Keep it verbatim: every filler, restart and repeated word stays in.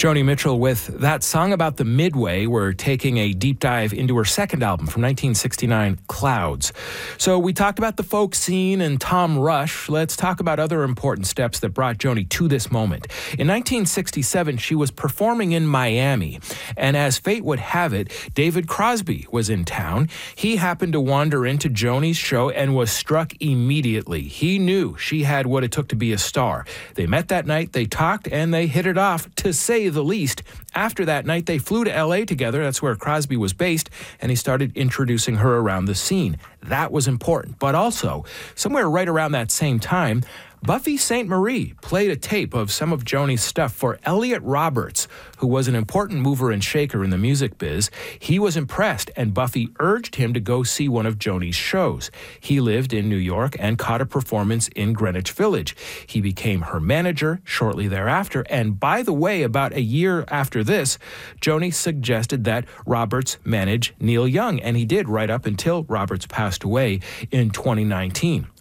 Joni Mitchell with that song about the Midway. We're taking a deep dive into her second album from nineteen sixty-nine, Clouds. So we talked about the folk scene and Tom Rush. Let's talk about other important steps that brought Joni to this moment. In nineteen sixty-seven, she was performing in Miami, and as fate would have it, David Crosby was in town. He happened to wander into Joni's show and was struck immediately. He knew she had what it took to be a star. They met that night, they talked, and they hit it off, to say the least. After that night, they flew to L A together. That's where Crosby was based, and he started introducing her around the scene. That was important. But also, somewhere right around that same time, Buffy Sainte Marie played a tape of some of Joni's stuff for Elliot Roberts, who was an important mover and shaker in the music biz. He was impressed, and Buffy urged him to go see one of Joni's shows. He lived in New York and caught a performance in Greenwich Village. He became her manager shortly thereafter, and by the way, about a year after this, Joni suggested that Roberts manage Neil Young, and he did right up until Roberts passed away in twenty nineteen.